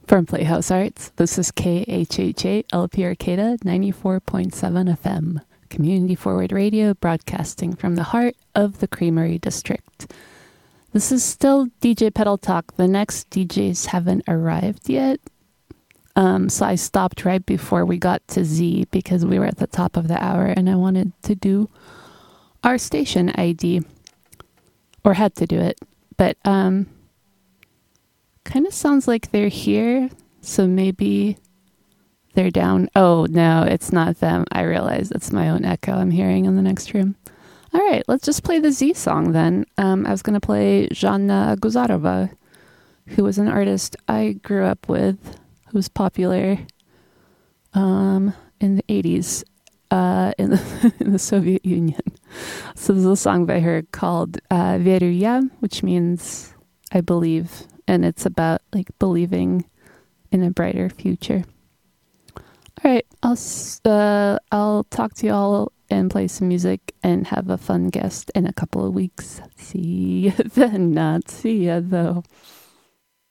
From Playhouse Arts, this is KHHA LP Arcata 94.7 FM, community forward radio broadcasting from the heart of the Creamery District. This is still DJ Pedal Talk. The next DJs haven't arrived yet. So I stopped right before we got to Z because we were at the top of the hour and I wanted to do our station ID, or had to do it. But kind of sounds like they're here, so maybe they're down. Oh, no, it's not them. I realize it's my own echo I'm hearing in the next room. All right, let's just play the Z song then. I was going to play Zhanna Guzarova, who was an artist I grew up with, who was popular in the 80s in the Soviet Union. So there's a song by her called Veru Ya, which means I believe, and it's about like believing in a brighter future. All right, I'll talk to you all and play some music and have a fun guest in a couple of weeks. See ya then, not see ya though.